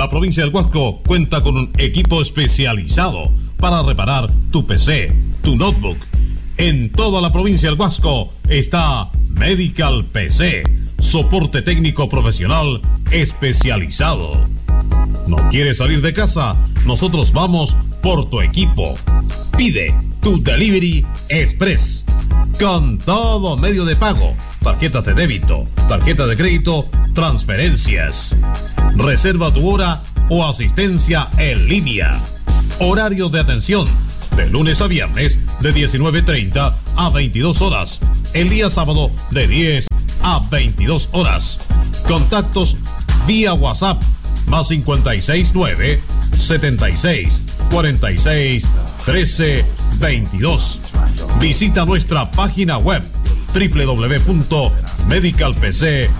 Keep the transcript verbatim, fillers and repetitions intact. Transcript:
La provincia del Huasco cuenta con un equipo especializado para reparar tu P C, tu notebook. En toda la provincia del Huasco está Medical P C, soporte técnico profesional especializado. ¿No quieres salir de casa? Nosotros vamos por tu equipo. Pide tu Delivery Express con todo medio de pago, tarjetas de débito, tarjeta de crédito, transferencias. Reserva tu hora o asistencia en línea. Horario de atención de lunes a viernes de diecinueve treinta a veintidós horas. El día sábado de diez a veintidós horas. Contactos vía WhatsApp más cincuenta y seis nueve setenta y seis cuarenta y seis trece veintidós. Visita nuestra página web doble u doble u doble u punto medical p c